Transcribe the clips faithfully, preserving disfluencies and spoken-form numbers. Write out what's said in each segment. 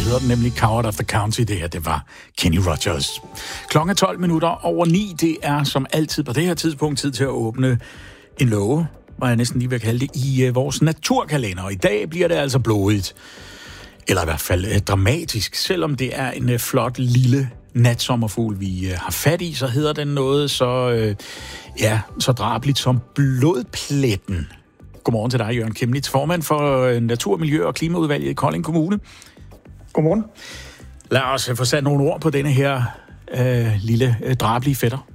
hedder den nemlig Coward of the County. Det her, det var Kenny Rogers. Klokken er tolv minutter over ni. Det er som altid på det her tidspunkt tid til at åbne en låge, hvad jeg næsten lige vil kalde det, i vores naturkalender. Og i dag bliver det altså blodigt. Eller i hvert fald dramatisk. Selvom det er en flot lille natsommerfugl, vi har fat i, så hedder den noget så, øh, ja, så drabeligt som blodpletten. Godmorgen til dig, Jørgen Kemnitz, formand for Natur-, Miljø- og Klimaudvalget i Kolding Kommune. Godmorgen. Lad os få sat nogle ord på denne her øh, lille øh, drabelige fætter.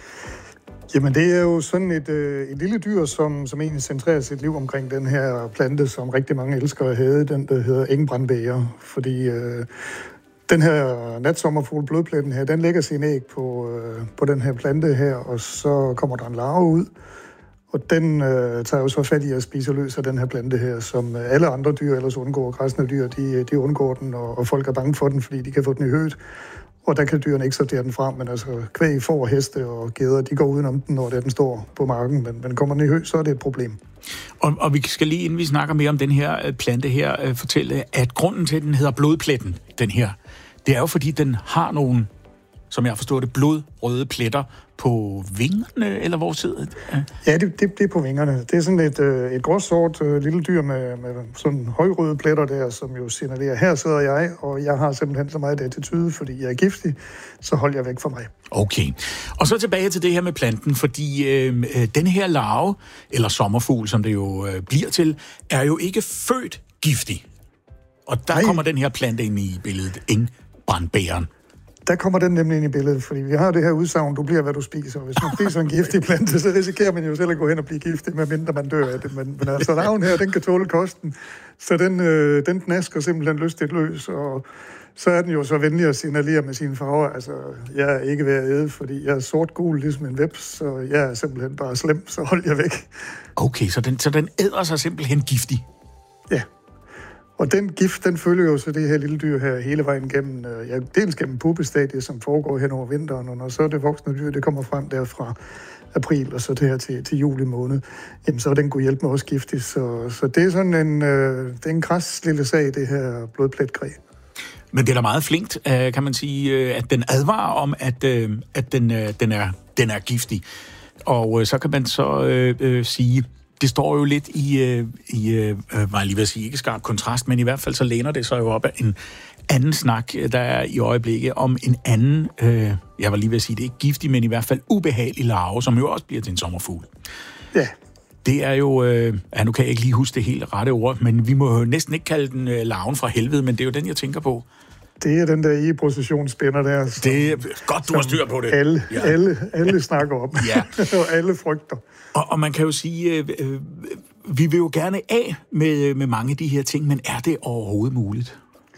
Jamen, det er jo sådan et, øh, et lille dyr, som, som egentlig centrerer sit liv omkring den her plante, som rigtig mange elsker at have, den der hedder engebrændbæger. Fordi øh, den her natsommerfugl, blodpletten her, den lægger sin æg på, øh, på den her plante her, og så kommer der en larve ud. Og den øh, tager jo så fat i at spise løs af den her plante her, som alle andre dyr ellers undgår. Græsne dyr, de, de undgår den, og, og folk er bange for den, fordi de kan få den i høet. Og der kan dyrene ikke sortere den fra, men altså kvæg, får, heste og geder, de går udenom den, når den står på marken. Men, men kommer den i hø, så er det et problem. Og, og vi skal lige, inden vi snakker mere om den her plante her, øh, fortælle, at grunden til, at den hedder blodpletten, den her, det er jo fordi, den har nogle, som jeg forstår det, blodrøde pletter på vingerne, eller hvor sidder det? Ja, ja det, det, det er på vingerne. Det er sådan et, øh, et gråsort øh, lille dyr med, med sådan højrøde pletter der, som jo signalerer, her sidder jeg, og jeg har simpelthen så meget attitude, fordi jeg er giftig, så hold jeg væk fra mig. Okay. Og så tilbage til det her med planten, fordi øh, den her larve, eller sommerfugl, som det jo øh, bliver til, er jo ikke født giftig. Og der Nej. kommer den her plante ind i billedet, engebrændbæren. Der kommer den nemlig ind i billedet, fordi vi har det her udsagn, du bliver, hvad du spiser. Hvis man spiser en giftig plante, så risikerer man jo selv at gå hen og blive giftig, medmindre man dør af det. Men, men altså, larven her, den kan tåle kosten, så den, øh, den knasker simpelthen lystigt løs, og så er den jo så venlig at signalere med sine farver. Altså, jeg er ikke ved at æde, fordi jeg er sort-gul, ligesom en veps, så jeg er simpelthen bare slem, så hold jeg væk. Okay, så den, så den æder sig simpelthen giftig? Ja. Og den gift, den følger jo så det her lille dyr her hele vejen gennem, ja, dels gennem pupestadiet, som foregår hen over vinteren, og når så det voksne dyr, det kommer frem der fra april og så det her til, til juli måned, jamen så er den kunne hjælpe med også giftig. Så, så det er sådan en, øh, det er en kras lille sag, det her blodpletgræ. Men det er da meget flinkt, kan man sige, at den advarer om, at, at den, den, er, den er giftig. Og så kan man så øh, sige, det står jo lidt i, øh, i øh, var jeg lige ved at sige, ikke skarp kontrast, men i hvert fald så læner det sig jo op af en anden snak, der er i øjeblikket om en anden, øh, jeg var lige ved at sige, det er ikke giftig, men i hvert fald ubehagelig larve, som jo også bliver til en sommerfugl. Ja. Det er jo, øh, ja, nu kan jeg ikke lige huske det helt rette ord, men vi må jo næsten ikke kalde den øh, larven fra helvede, men det er jo den, jeg tænker på. Det er den der i-positionsspænder der. Som, det er godt, du har styr på det. Alle, ja. alle, alle snakker om. Ja. Og alle frygter. Og, og man kan jo sige, øh, øh, vi vil jo gerne af med, med mange af de her ting, men er det overhovedet muligt?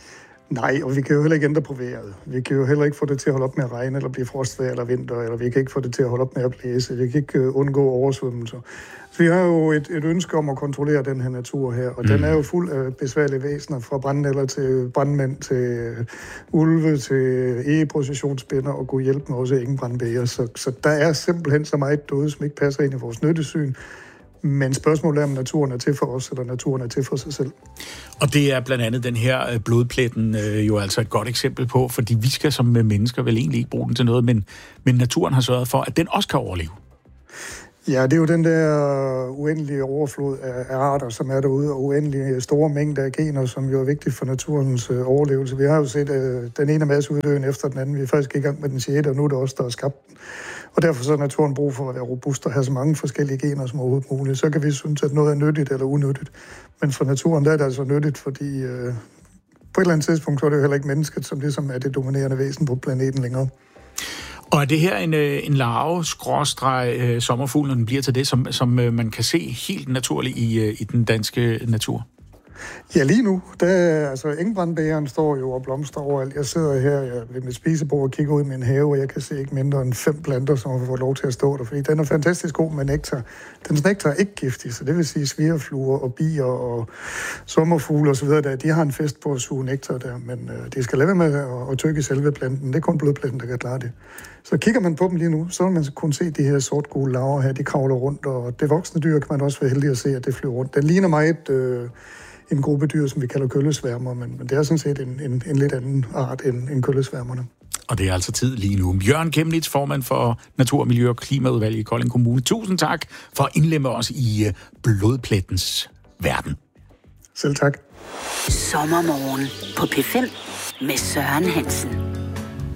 Nej, og vi kan jo heller ikke ændre på vejret. Vi kan jo heller ikke få det til at holde op med at regne, eller blive frostvejr eller vinter, eller vi kan ikke få det til at holde op med at blæse. Vi kan ikke uh, undgå oversvømmelser. Så vi har jo et, et ønske om at kontrollere den her natur her, og mm. den er jo fuld af besværlige væsener, fra brandnælder til brandmænd, til ulve, til e-positionsspænder, og god hjælp med også engebrændbæger. Så, så der er simpelthen så meget døde, som ikke passer ind i vores nyttesyn. Men spørgsmålet er, om naturen er til for os, eller naturen er til for sig selv. Og det er blandt andet den her blodpletten øh, jo altså et godt eksempel på, fordi vi skal som mennesker vel egentlig ikke bruge den til noget, men, men naturen har sørget for, at den også kan overleve. Ja, det er jo den der uendelige overflod af arter, som er derude, og uendelige store mængder af gener, som jo er vigtigt for naturens øh, overlevelse. Vi har jo set øh, den ene masse uddøen efter den anden. Vi er faktisk i gang med den sjette, og nu er det også der er skabt den. Og derfor så er naturen brug for at være robust og have så mange forskellige gener som overhovedet muligt. Så kan vi synes, at noget er nyttigt eller unødigt. Men for naturen der er det altså nyttigt, fordi øh, på et eller andet tidspunkt så er det jo heller ikke mennesket, som ligesom er det dominerende væsen på planeten længere. Og er det her en, en larve, skråstreg, øh, sommerfugl, når den bliver til det, som, som øh, man kan se helt naturligt i, øh, i den danske natur? Ja, lige nu, der, altså engebrændbægeren står jo og blomstrer overalt. Jeg sidder her jeg, ved mit spisebord og kigger ud i min have, og jeg kan se ikke mindre end fem planter, som har fået lov til at stå der, fordi den er fantastisk god med nektar. Dens nektar er ikke giftig, så det vil sige svirrefluer og bier og sommerfugle osv., der, de har en fest på at suge nektar der, men øh, de skal lade være med at, at tykke selve planten. Det er kun blodpletten, der kan klare det. Så kigger man på dem lige nu, så vil man kunne se de her sort-gule larver her, de kravler rundt, og det voksne dyr kan man også være heldig at se, at det flyver rundt. Den ligner meget et, øh, en gruppe dyr, som vi kalder køllesværmer, men, men det er sådan set en, en, en lidt anden art end, end køllesværmerne. Og det er altså tid lige nu. Jørgen Kemnitz, formand for Natur-, Miljø- og Klimaudvalget i Kolding Kommune. Tusind tak for at indlemme os i blodplettens verden. Selv tak. Sommermorgen på P fem med Søren Hansen.